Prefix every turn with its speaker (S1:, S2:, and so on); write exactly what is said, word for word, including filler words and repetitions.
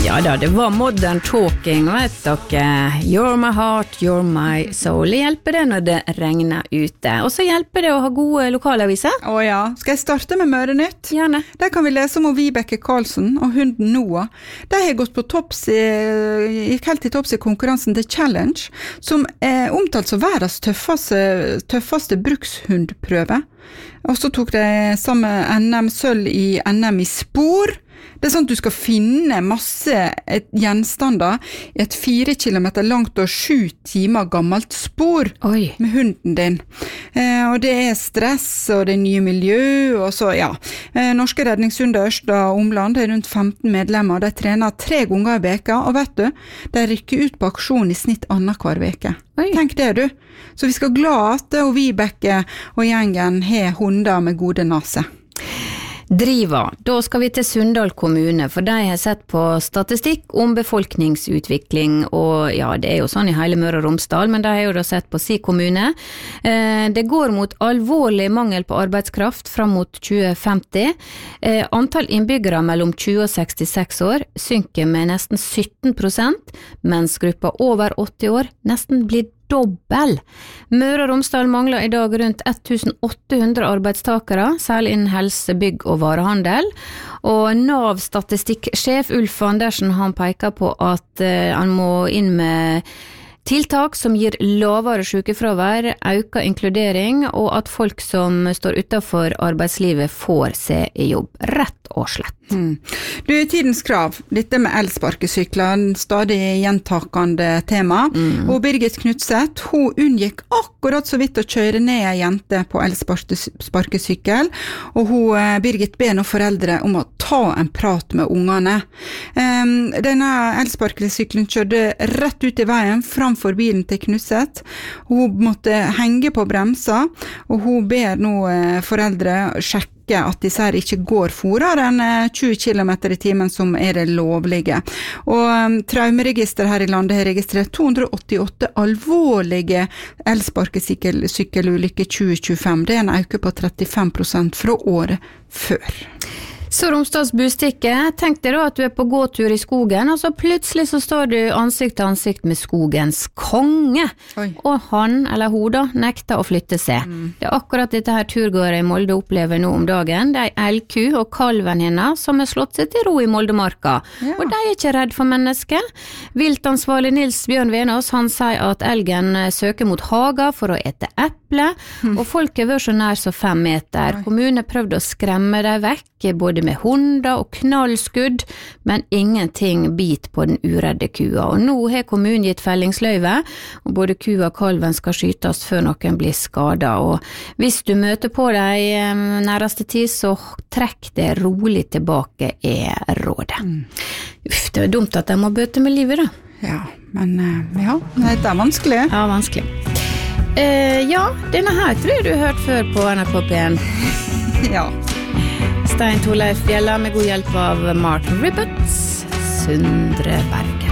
S1: Ja da, det var modern talking, vet dere. You're my heart, you're my soul. Det hjelper det når det regner ute. Og så hjelper det å ha gode lokalaviser.
S2: Å ja, skal jeg starte med Mørenytt?
S1: Gjerne.
S2: Der kan vi lese om Vibeke Karlsson og hunden Noah. De har gått på topps i, gikk helt til topps i konkurransen The Challenge, som er omtalt som verdens tøffeste, tøffeste brukshundprøve. Og så tok de sammen N M-sølv i N M i spor. Det er sånn at du skal finne masse gjenstander i et fire kilometer langt og sju timer gammelt spor.
S1: Oi.
S2: Med hunden din. Eh, og det er stress, og det er nye miljø, og så, ja. Eh, Norske redningshunder Ørsta Omland er rundt femten medlemmer. De trener tre ganger i veka, og vet du, de rykker ut på aksjon i snitt annenhver veke.
S1: Oi.
S2: Tenk det, du. Så vi skal glad at og Vibeke og gjengen har hunder med gode nase.
S1: Driva, da skal vi til Sunndal kommune, for de har sett på statistikk om befolkningsutvikling, og ja, det er jo sånn i hele Møre og Romsdal, men de har jo da sett på si kommune. Eh, det går mot alvorlig mangel på arbeidskraft fram mot tjue femti. Eh, antall innbyggere mellom tjue og sekstiseks år synker med nesten sytten prosent, mens gruppa over åtti år nesten blir dobbel. Møre og Romsdal mangler i dag rundt åtte hundre arbeidstakere, særlig innen helse, bygg og varehandel. Og Nav-statistikksjef Ulf Andersen, han peker på at uh, han må inn med tiltak som gir lavere sykefravær, øker inkludering, og at folk som står utenfor arbeidslivet får se i jobb, rett og slett.
S2: Hmm. Du, tidens krav, dette med elsparkesykler, stadig gjentakende tema, mm. og Birgit Knutseth, hun unngikk akkurat så vidt å kjøre ned en jente på elsparkesykkel, og hun, Birgit ber nå foreldre om å ta en prat med ungene. Um, denne elsparkesykkelen kjørte rett ut i veien framfor bilen til Knutseth. Hun måtte henge på bremsa, og hun ber nå foreldre sjekke at disse her ikke går fortere enn tjue kilometer i timen som er det lovlige. Og um, traumeregister her i landet har registrert to hundre åttiåtte alvorlige elsparkesykkelulykker i tjue tjuefem. Det er en økning på trettifem prosent fra året før.
S1: Så Romsdals Bustikke, tenk deg da at du er på gåtur i skogen, og så plutselig så står du ansikt til ansikt med skogens konge. Oi. Og han, eller hun da, nekter å flytte seg. Mm. Det er akkurat dette her turgåere i Molde opplever nå om dagen. Det er elgku og kalven hennes som har slått seg til ro i Moldemarka. Ja. Og de er ikke redd for mennesker. Viltansvarlig Nils Bjørn Venås, han sier at elgen søker mot haga for å ete eple, mm. og folk er vært så nær så fem meter. Oi. Kommunen prøvde å skremme dem vekk, både med hunder og knallskudd, men ingenting bit på den uredde kua. Og nå har kommunen gitt fellingsløyve, og både kua og kalven skal skytes før noen blir skadet. Og hvis du møter på deg nærmeste tid, så trekk det rolig tilbake er rådet. Mm. Uff, det er dumt at de må bøte med livet da.
S2: Ja, men ja, det er vanskelig.
S1: Ja, vanskelig. Eh, ja, denne her tror jeg du har hørt før på N R K P en.
S2: Ja.
S1: Stein Torleif Fjella med god hjelp av Mark Ribbets, Sundre Berge.